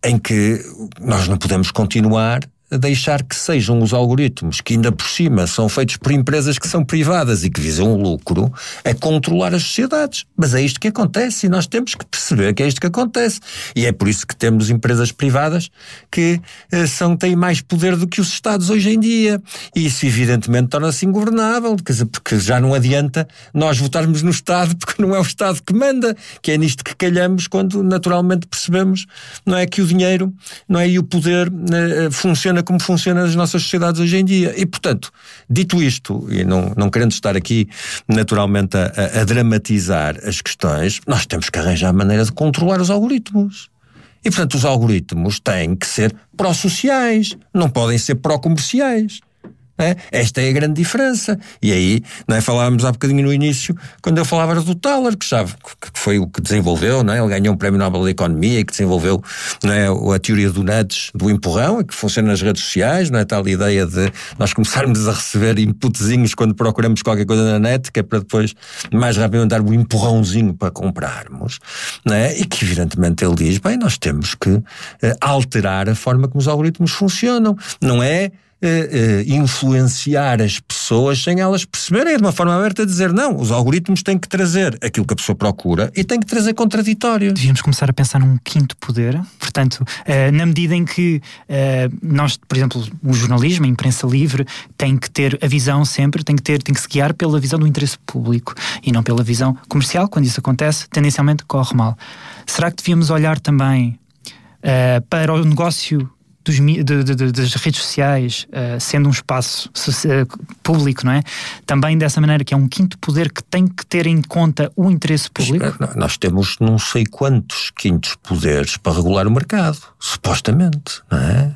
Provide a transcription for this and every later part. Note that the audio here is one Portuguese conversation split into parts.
em que nós não podemos continuar a deixar que sejam os algoritmos, que ainda por cima são feitos por empresas que são privadas e que visam o lucro, a controlar as sociedades. Mas é isto que acontece e nós temos que perceber que é isto que acontece. E é por isso que temos empresas privadas que têm mais poder do que os Estados hoje em dia. E isso evidentemente torna-se ingovernável, quer dizer, porque já não adianta nós votarmos no Estado, porque não é o Estado que manda, que é nisto que calhamos quando naturalmente percebemos, não é, que o dinheiro, não é, e o poder funciona como funciona nas nossas sociedades hoje em dia. E, portanto, dito isto, e não querendo estar aqui naturalmente a dramatizar as questões, nós temos que arranjar a maneira de controlar os algoritmos. E, portanto, os algoritmos têm que ser pró-sociais, não podem ser pró-comerciais. Esta é a grande diferença. E aí, não é, falávamos há bocadinho no início, quando eu falava do Thaler, que foi o que desenvolveu, não é? Ele ganhou um prémio Nobel da Economia e que desenvolveu, não é, a teoria do nudge, do empurrão, e que funciona nas redes sociais, não é? Tal ideia de nós começarmos a receber inputzinhos quando procuramos qualquer coisa na net, que é para depois mais rapidamente dar um empurrãozinho para comprarmos, não é? E que evidentemente ele diz, bem, nós temos que alterar a forma como os algoritmos funcionam, não é influenciar as pessoas sem elas perceberem, de uma forma aberta, a dizer não, os algoritmos têm que trazer aquilo que a pessoa procura e têm que trazer contraditórios. Devíamos começar a pensar num quinto poder, portanto, na medida em que nós, por exemplo, o jornalismo, a imprensa livre, tem que ter a visão sempre, tem que se guiar pela visão do interesse público e não pela visão comercial. Quando isso acontece, tendencialmente corre mal. Será que devíamos olhar também para o negócio das redes sociais, sendo um espaço público, não é? Também dessa maneira, que é um quinto poder que tem que ter em conta o interesse público? Nós temos não sei quantos quintos poderes para regular o mercado, supostamente, não é?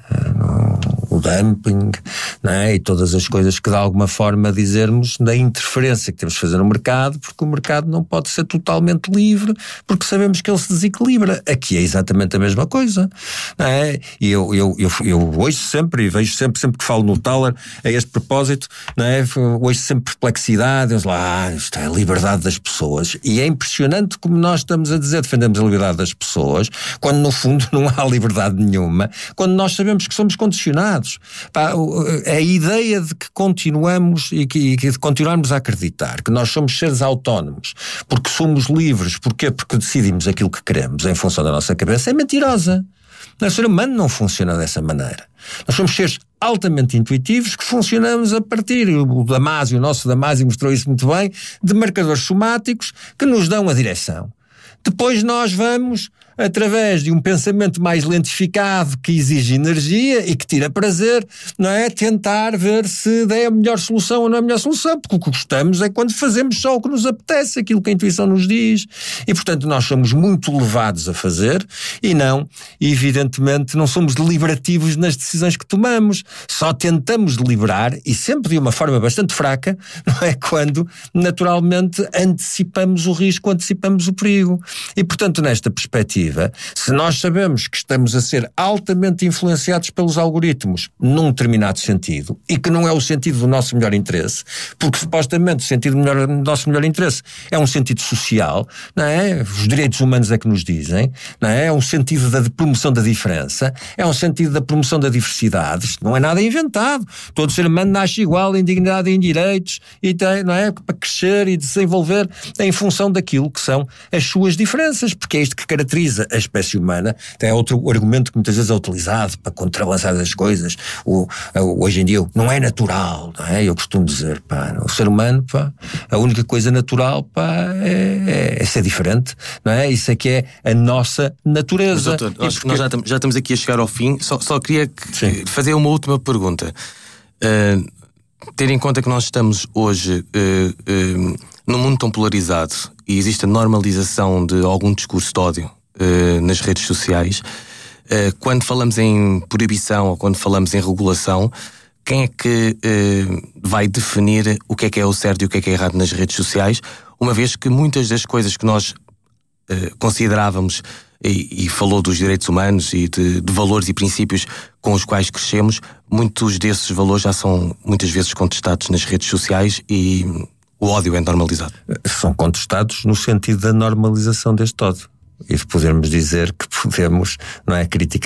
O dumping, não é? E todas as coisas que de alguma forma dizermos da interferência que temos de fazer no mercado, porque o mercado não pode ser totalmente livre, porque sabemos que ele se desequilibra. Aqui é exatamente a mesma coisa, não é? E eu ouço sempre e vejo sempre que falo no Thaler a este propósito, não é? Ouço sempre perplexidade, isto é a liberdade das pessoas, e é impressionante como nós estamos a dizer defendemos a liberdade das pessoas, quando no fundo não há liberdade nenhuma, quando nós sabemos que somos condicionados. A ideia de que continuamos e que continuarmos a acreditar que nós somos seres autónomos porque somos livres, porquê? Porque decidimos aquilo que queremos em função da nossa cabeça, é mentirosa. O ser humano não funciona dessa maneira. Nós somos seres altamente intuitivos que funcionamos a partir, o nosso Damasio mostrou isso muito bem, de marcadores somáticos que nos dão a direção. Depois nós vamos, através de um pensamento mais lentificado que exige energia e que tira prazer, não é? Tentar ver se é a melhor solução ou não é a melhor solução, porque o que gostamos é quando fazemos só o que nos apetece, aquilo que a intuição nos diz. E, portanto, nós somos muito levados a fazer e evidentemente, não somos deliberativos nas decisões que tomamos. Só tentamos deliberar, e sempre de uma forma bastante fraca, não é? Quando, naturalmente, antecipamos o risco, antecipamos o perigo. E, portanto, nesta perspectiva, se nós sabemos que estamos a ser altamente influenciados pelos algoritmos num determinado sentido, e que não é o sentido do nosso melhor interesse, porque supostamente o sentido do nosso melhor interesse é um sentido social, não é? Os direitos humanos é que nos dizem, não é? É um sentido da promoção da diferença, é um sentido da promoção da diversidade. Isto não é nada inventado. Todo ser humano nasce igual em dignidade e em direitos e tem, não é? Para crescer e desenvolver em função daquilo que são as suas diferenças, porque é isto que caracteriza a espécie humana. É outro argumento que muitas vezes é utilizado para contrabalançar as coisas. Hoje em dia não é natural, não é? Eu costumo dizer, o ser humano, a única coisa natural, é ser diferente, não é? Isso é que é a nossa natureza. Mas, doutor, acho que nós já estamos aqui a chegar ao fim. Só queria fazer uma última pergunta. Ter em conta que nós estamos hoje num mundo tão polarizado e existe a normalização de algum discurso de ódio nas redes sociais, quando falamos em proibição ou quando falamos em regulação, quem é que vai definir o que é o certo e o que é errado nas redes sociais, uma vez que muitas das coisas que nós considerávamos, e falou dos direitos humanos e de valores e princípios com os quais crescemos, muitos desses valores já são muitas vezes contestados nas redes sociais e o ódio é normalizado. São contestados no sentido da normalização deste ódio e de podermos dizer que podemos, não é, criticar